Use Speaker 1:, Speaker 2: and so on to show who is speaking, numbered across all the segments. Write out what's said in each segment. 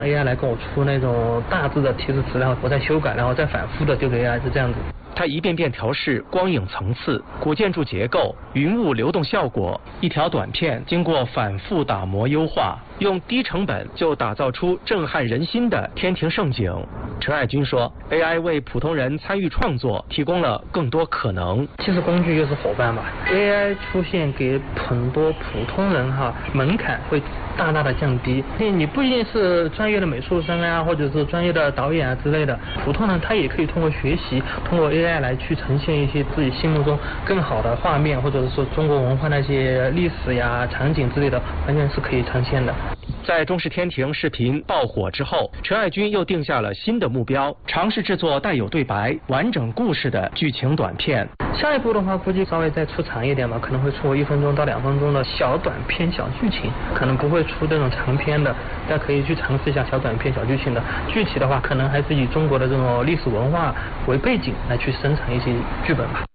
Speaker 1: AI 来跟我出那种大致的提示词，然后我再修改，然后再反复的丢给 AI， 是这样子。
Speaker 2: 它一遍遍调试光影层次、古建筑结构、云雾流动效果，一条短片经过反复打磨优化，用低成本就打造出震撼人心的天庭盛景。陈爱军说 ，AI 为普通人参与创作提供了更多可能。
Speaker 1: 其实工具就是伙伴嘛 ，AI 出现给很多普通人门槛会大大的降低。你不一定是专业的美术生啊，或者是专业的导演啊之类的，普通人他也可以通过学习，通过 AI 来去呈现一些自己心目中更好的画面，或者是说中国文化那些历史呀、场景之类的，完全是可以呈现的。
Speaker 2: 在中视天庭视频爆火之后，陈爱军又定下了新的目标，尝试制作带有对白、完整故事的剧情短片。
Speaker 1: 下一步的话，估计稍微再出长一点嘛，可能会出1分钟到2分钟的小短片、小剧情，可能不会出这种长片的，大家可以去尝试一下小短片、小剧情的。具体的话，可能还是以中国的这种历史文化为背景来去生产一些剧本吧。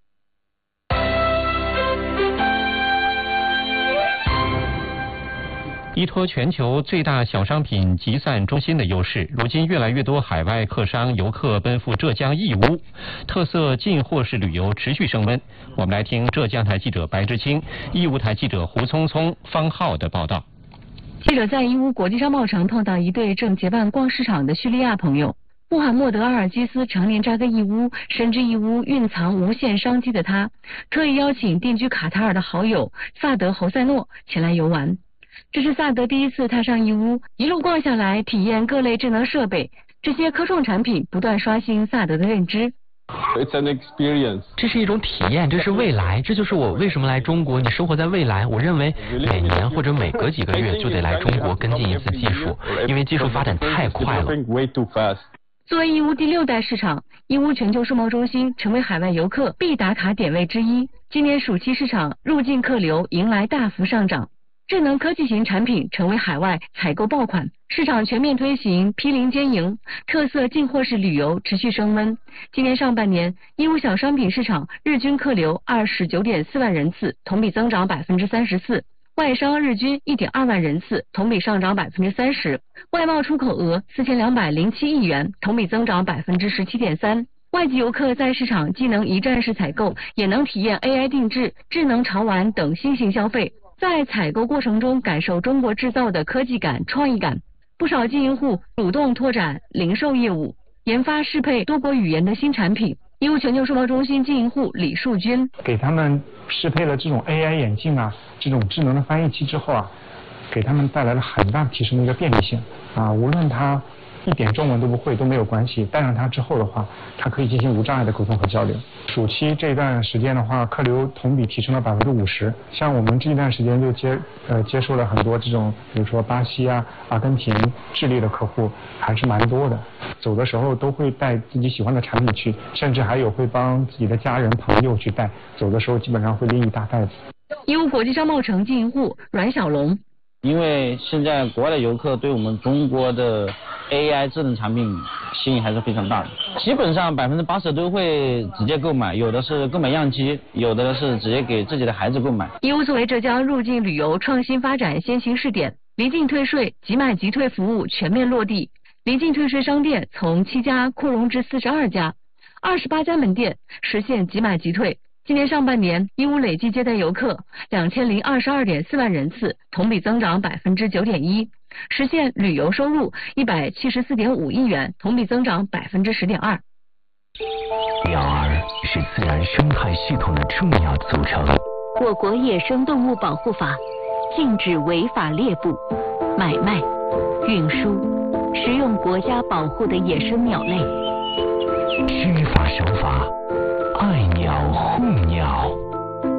Speaker 3: 依托全球最大小商品集散中心的优势，如今越来越多海外客商游客奔赴浙江义乌，特色进货式旅游持续升温。我们来听浙江台记者白之清、义乌台记者胡聪聪、方浩的报道。
Speaker 4: 记者在义乌国际商贸城碰到一对正结伴逛市场的叙利亚朋友。穆罕默德·阿尔基斯常年扎根义乌，深知义乌蕴藏无限商机的他，特意邀请定居卡塔尔的好友萨德·侯赛诺前来游玩。这是萨德第一次踏上义乌，一路逛下来，体验各类智能设备，这些科创产品不断刷新萨德的认知。
Speaker 5: It's an experience.
Speaker 6: 这是一种体验，这是未来，这就是我为什么来中国。你生活在未来，我认为每年或者每隔几个月就得来中国跟进一次技术，因为技术发展太快了。
Speaker 4: 作为义乌第6代市场，义乌全球世贸中心成为海外游客必打卡点位之一。今年暑期市场入境客流迎来大幅上涨。智能科技型产品成为海外采购爆款，市场全面推行批零兼营，特色进货式旅游持续升温。今年上半年，义乌小商品市场日均客流29.4万人次，同比增长34%，外商日均1.2万人次，同比上涨30%，外贸出口额4207亿元，同比增长17.3%。外籍游客在市场既能一站式采购，也能体验 AI 定制、智能潮玩等新型消费。在采购过程中感受中国制造的科技感、创意感，不少经营户主动拓展零售业务，研发适配多国语言的新产品。义乌全球世贸中心经营户李树军
Speaker 7: 给他们适配了这种 AI 眼镜啊，这种智能的翻译器之后啊，给他们带来了很大提升的一个便利性啊，无论他一点中文都不会都没有关系，带上它之后的话，它可以进行无障碍的沟通和交流。暑期这一段时间的话，客流同比提升了50%。像我们这一段时间就接受了很多这种，比如说巴西啊、阿根廷、智利的客户，还是蛮多的。走的时候都会带自己喜欢的产品去，甚至还有会帮自己的家人朋友去带。走的时候基本上会拎一大袋子。
Speaker 4: 义乌国际商贸城经营户阮小龙。
Speaker 8: 因为现在国外的游客对我们中国的 AI 智能产品吸引还是非常大的，基本上80%都会直接购买，有的是购买样机，有的是直接给自己的孩子购买。
Speaker 4: 义乌作为浙江入境旅游创新发展先行试点，离境退税、即买即退服务全面落地，离境退税商店从7家扩容至42家，28家门店实现即买即退。今年上半年，义乌累计接待游客2022.4万人次，同比增长9.1%，实现旅游收入174.5亿元，同比增长10.2%。
Speaker 9: 鸟儿是自然生态系统的重要组成。
Speaker 10: 我国野生动物保护法禁止违法猎捕、买卖、运输、食用国家保护的野生鸟类。
Speaker 9: 知法守法，爱鸟护鸟。